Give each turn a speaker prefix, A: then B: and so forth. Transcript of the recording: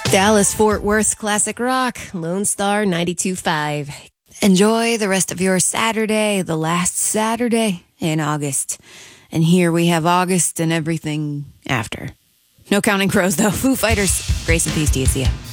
A: Dallas Fort Worth classic rock, Lone Star 92.5. Enjoy the rest of your Saturday, the last Saturday in August. And here we have August and everything after. No Counting Crows, though. Foo Fighters. Grace and peace to you. See ya.